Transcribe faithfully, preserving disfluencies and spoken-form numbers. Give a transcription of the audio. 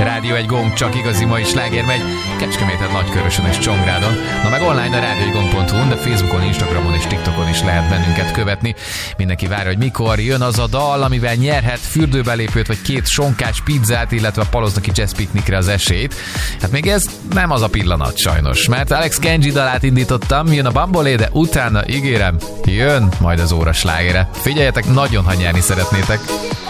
Rádió egy gomb, csak igazi mai sláger megy. Kecskeméten, Nagykörösön és Csongrádon. Na meg online a rádió egy gomb pont hu, de Facebookon, Instagramon és TikTokon is lehet bennünket követni. Mindenki várja, hogy mikor jön az a dal, amivel nyerhet fürdőbelépőt vagy két sonkás pizzát, illetve a Paloznaki Jazz Piknikre az esélyt. Hát még ez nem az a pillanat sajnos, mert Alex Kenji dalát indítottam, jön a Bambolé, de utána ígérem, jön majd az óra slágere. Figyeljetek, nagyon, ha nyerni szeretnétek.